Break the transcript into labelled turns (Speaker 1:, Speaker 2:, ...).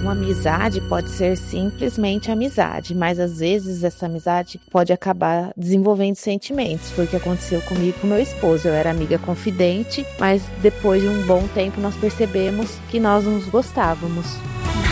Speaker 1: Uma amizade pode ser simplesmente amizade, mas às vezes essa amizade pode acabar desenvolvendo sentimentos. Foi o que aconteceu comigo e com meu esposo. Eu era amiga confidente, mas depois de um bom tempo nós percebemos que nós nos gostávamos.